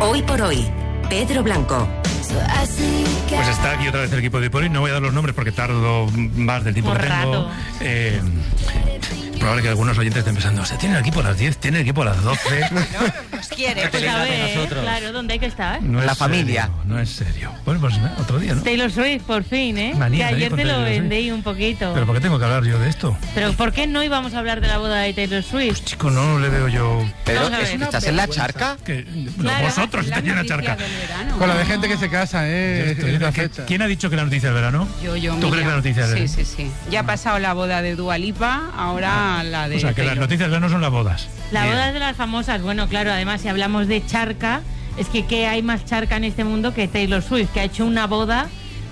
Hoy por hoy, Pedro Blanco. Pues está aquí otra vez el equipo de Hipólito. No voy a dar los nombres porque tardo más del tiempo que tengo. Probable que algunos oyentes estén pensando, o sea, tiene el equipo a las 10, tiene el equipo a las 12. Nos quiere. Pues a ver, claro, ¿dónde hay que estar? No la es familia. Serio, no es serio. Bueno, pues otro día, ¿no? Taylor Swift, por fin, ¿eh? Manía, que ayer con te lo Taylor Swift. vendí un poquito. ¿Pero por qué tengo que hablar yo de esto? ¿Pero por qué no íbamos a hablar de la boda de Taylor Swift? Pues chico, no le veo yo... Pero Vamos a ver. ¿estás en la charca? Que, Claro. vosotros estáis en la charca. Con la de gente que se casa, esta fecha. ¿Quién ha dicho que la noticia del verano? Yo, ¿Tú Miriam. crees que la noticia del verano? Sí. Ya ha pasado la boda de Dua Lipa, ahora la de O sea, que las Taylor. noticias del verano son las bodas. La Bien. boda es de las famosas. Bueno, claro, además, si hablamos de charca, es que ¿qué hay más charca en este mundo que Taylor Swift, que ha hecho una boda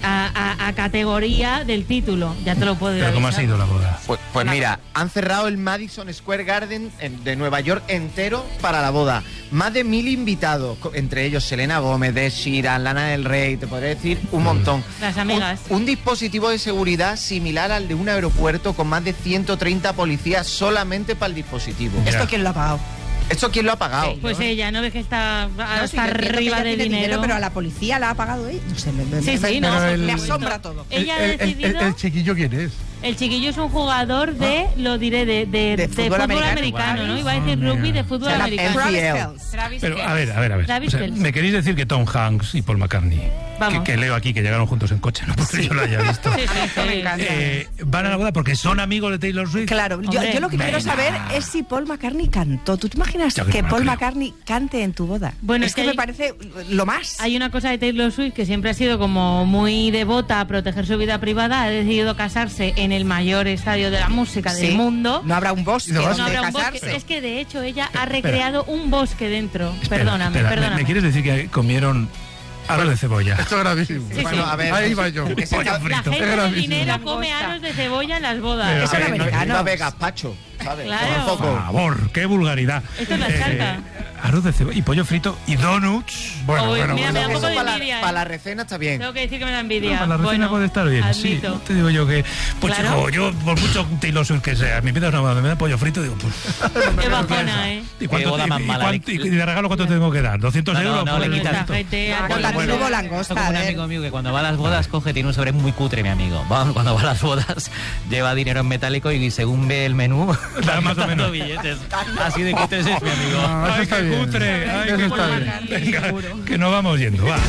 a categoría del título? Ya te lo puedo ¿Pero cómo ha avisar. sido la boda? Pues mira, han cerrado el Madison Square Garden de Nueva York entero para la boda. Más de 1000 invitados, entre ellos Selena Gómez, Ed Sheeran, Lana del Rey, te podría decir un montón. Las amigas. Un dispositivo de seguridad similar al de un aeropuerto con más de 130 policías solamente para el dispositivo. Ya. ¿Esto quién lo ha pagado? ¿Esto quién lo ha pagado? Pues ella, ¿no ves que está hasta sí, yo entiendo que arriba ella del tiene dinero? pero a la policía la ha pagado ella. No sé, Sí, no, Pero me el- asombra todo. Ella ha decidido... El chiquillo, ¿quién es? El chiquillo es un jugador de, lo diré, de fútbol americano, ¿no? Iba a decir rugby de fútbol Se llama americano. NCL. Travis Pero, Kelce. a ver. Travis O sea, Kelce. ¿me queréis decir que Tom Hanks y Paul McCartney, Vamos. que leo aquí que llegaron juntos en coche, no porque yo lo haya visto, Sí, Me encanta. van a la boda porque son amigos de Taylor Swift? Claro, Hombre, yo lo que quiero venga. saber es si Paul McCartney cantó. ¿Tú te imaginas Yo que que no lo Paul creo. McCartney cante en tu boda? Bueno, es es que que me hay- parece lo más. Hay una cosa de Taylor Swift que siempre ha sido como muy devota a proteger su vida privada. Ha decidido casarse en el mayor estadio de la música del Sí. mundo. No habrá un bosque No, No donde habrá un bosque. casarse. Es que de hecho ella ha recreado un bosque dentro. Espera, Perdóname. ¿Me quieres decir que comieron aros de cebolla? Esto es gravísimo. Sí, Bueno, sí. a ver, Ahí va yo. ese Pollo ca- La frito. gente Es de gravísimo. dinero come Langosta. aros de cebolla en las bodas. Pero, Eso a no ver, me no, americanos. no ve gazpacho, ¿sabes? Claro. Tampoco. Por favor, qué vulgaridad. Esto es la charca. Arroz de cebolla y pollo frito y donuts. Bueno, Uy, bueno, mira, bueno. me da un poco de Eso envidia, para ¿eh? la recena está bien. Tengo que decir que me da envidia. Para la recena Bueno, puede estar bien, admito. sí. Te digo yo que, pues Claro. chico, yo por mucho Taylor Swift que sea, me pidas una boda, me da pollo frito, digo, pues... Qué bajona, ¿eh? ¿Y Qué boda más mala. y de regalo cuánto tengo que dar? ¿200 No, no, euros? no, por le el quitas esto? Gente, Ah, a- con También hubo Esto langosta, como un a ver. amigo mío que cuando va a las bodas coge, tiene un sobre muy cutre, mi amigo. Cuando va a las bodas lleva dinero en metálico y según ve el menú, Da más o dando menos. billetes. Así de cutres es mi amigo. No, eso Ay, está qué bien. cutre, ay, Eso qué está cutre. bien. Venga, que nos vamos yendo, va.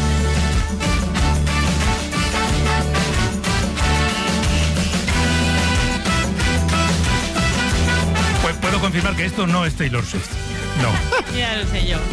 Pues puedo confirmar que esto no es Taylor Swift. No. Ya lo sé yo.